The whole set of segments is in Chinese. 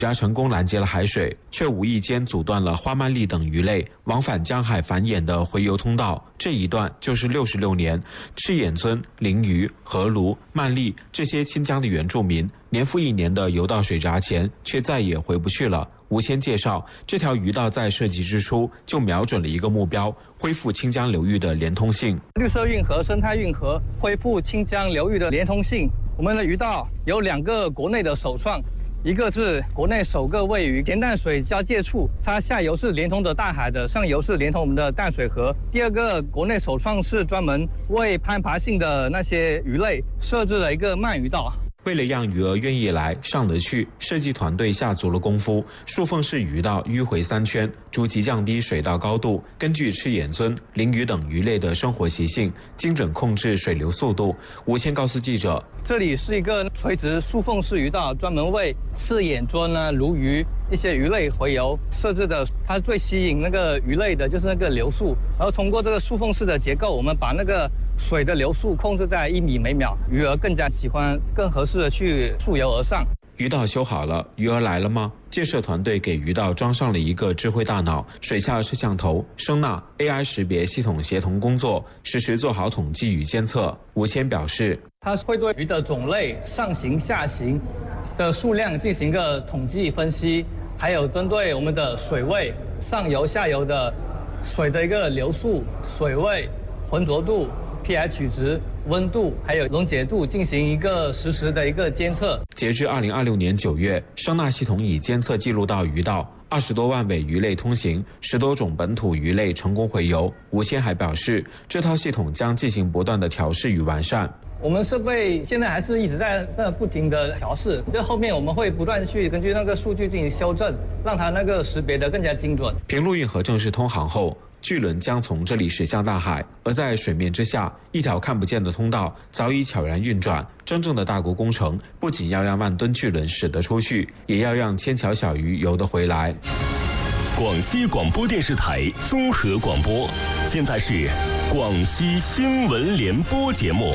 成功拦截了海水，却无意间阻断了花鳗鲡等鱼类往返江海繁衍的洄游通道。这一段就是66年，赤眼尊、鲮鱼、河鲈、鳗鲡这些清江的原住民，年复一年的游到水闸前，却再也回不去了。吴先介绍，这条鱼道在设计之初就瞄准了一个目标，恢复清江流域的连通性。 绿色运河、生态运河，恢复清江流域的连通性。我们的鱼道有2个国内的首创。一个是国内首个位于咸淡水交界处，它下游是连通的大海的，上游是连通我们的淡水河。第二个国内首创是专门为攀爬性的那些鱼类设置了一个鳗鱼道。 为了让鱼儿愿意来上得去，设计团队下足了功夫，树缝式鱼道迂回3圈，逐级降低水道高度，根据赤眼尊、鲮鱼等鱼类的生活习性，精准控制水流速度。吴谦告诉记者， 这里是一个垂直树缝式鱼道，专门为赤眼尊啊、鲈鱼一些鱼类洄游设置的。它最吸引那个鱼类的就是那个流速，然后通过这个树缝式的结构，我们把那个水的流速控制在1米每秒，鱼儿更加喜欢、更合适的去溯游而上。 鱼道修好了，鱼儿来了吗？建设团队给鱼道装上了一个智慧大脑、水下摄像头、声呐、AI 识别系统协同工作，实时做好统计与监测。吴谦表示， 它会对鱼的种类、上行、下行的数量进行一个统计分析，还有针对我们的水位、上游、下游的水的一个流速、水位、浑浊度、pH 值、温度还有溶解度进行一个实时的一个监测。 截至2026年9月，声呐系统已监测记录到鱼道20多万尾鱼类通行，10多种本土鱼类成功洄游。吴谦还表示，这套系统将进行不断的调试与完善。 我们设备现在还是一直在不停的调试，这后面我们会不断去根据那个数据进行修正，让它那个识别的更加精准。 平陆运河正式通航后，巨轮将从这里驶向大海，而在水面之下，一条看不见的通道早已悄然运转。真正的大国工程，不仅要让万吨巨轮驶得出去，也要让千条小鱼游得回来。 广西广播电视台综合广播，现在是广西新闻联播节目。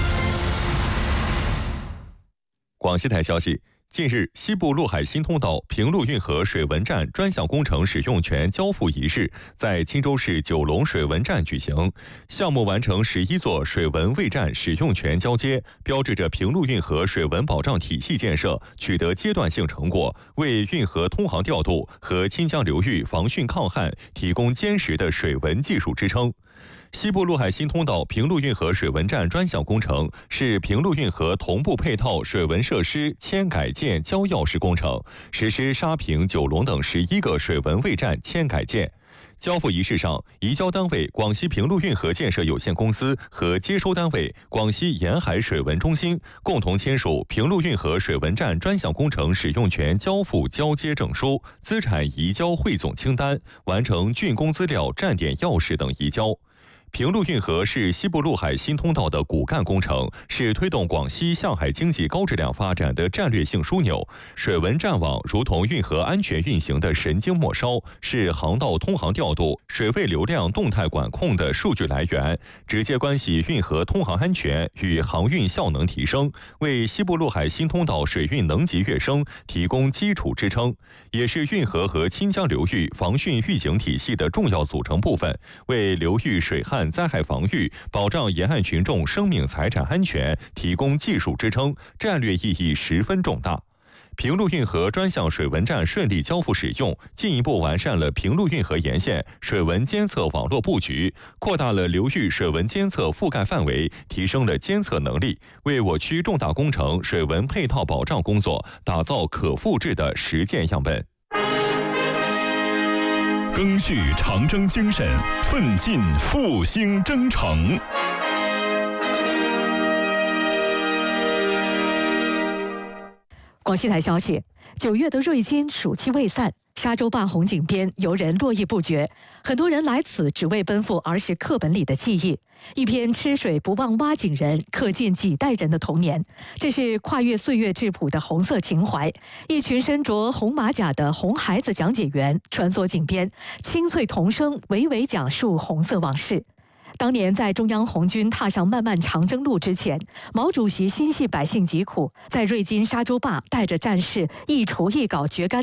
广西台消息，近日，西部陆海新通道平陆运河水文站专项工程使用权交付仪式在钦州市九龙水文站举行。项目完成11座水文卫站使用权交接，标志着平陆运河水文保障体系建设取得阶段性成果，为运河通航调度和钦江流域防汛抗旱提供坚实的水文技术支撑。西部陆海新通道平陆运河水文站专项工程是平陆运河同步配套水文设施迁改建交要式工程，实施沙平、九龙等11个水文卫站迁改建。交付仪式上，移交单位广西平陆运河建设有限公司和接收单位广西沿海水文中心共同签署平陆运河水文站专项工程使用权交付交接证书、资产移交汇总清单，完成竣工资料、站点钥匙等移交。平陆运河是西部陆海新通道的骨干工程，是推动广西向海经济高质量发展的战略性枢纽。水文站网如同运河安全运行的神经末梢，是航道通航调度、水位流量动态管控的数据来源，直接关系运河通航安全与航运效能提升，为西部陆海新通道水运能级跃升提供基础支撑，也是运河和钦江流域防汛预警体系的重要组成部分，为流域水旱灾害防御、保障沿岸群众生命财产安全提供技术支撑，战略意义十分重大。平陆运河专项水文站顺利交付使用，进一步完善了平陆运河沿线水文监测网络布局，扩大了流域水文监测覆盖范围，提升了监测能力，为我区重大工程水文配套保障工作打造可复制的实践样本。 赓续长征精神，奋进复兴征程。 广西台消息，9月的瑞金暑气未散，沙洲坝红景边游人络绎不绝，很多人来此只为奔赴儿时课本里的记忆。一篇吃水不忘挖井人，刻进几代人的童年。这是跨越岁月质朴的红色情怀。一群身着红马甲的红孩子讲解员穿梭井边，清脆童声娓娓讲述红色往事。当年在中央红军踏上漫漫长征路之前，毛主席心系百姓疾苦，在瑞金沙洲坝带着战士一锄一镐掘干